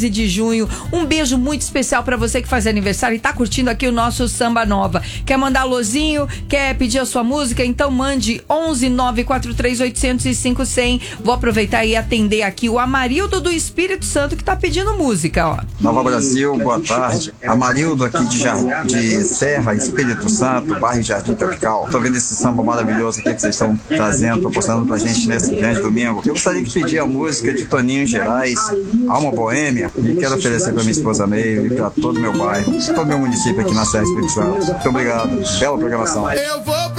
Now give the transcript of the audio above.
de junho. Um beijo muito especial pra você que faz aniversário e tá curtindo aqui o nosso Samba Nova. Quer mandar alôzinho? Quer pedir a sua música? Então mande 11 943 805 100. Vou aproveitar e atender aqui o Amarildo do Espírito Santo que tá pedindo música, ó. Nova Brasil, boa tarde. Amarildo aqui de Serra, Espírito Santo, bairro Jardim Tropical. Tô vendo esse samba maravilhoso aqui que vocês estão trazendo, proporcionando pra gente nesse grande domingo. Eu gostaria de pedir a música de Toninho Gerais, Alma Boêmia, e quero oferecer pra minha esposa Meio e pra todo o meu bairro, todo o meu município aqui na Serra Espírito Santo. Muito obrigado. Bela programação.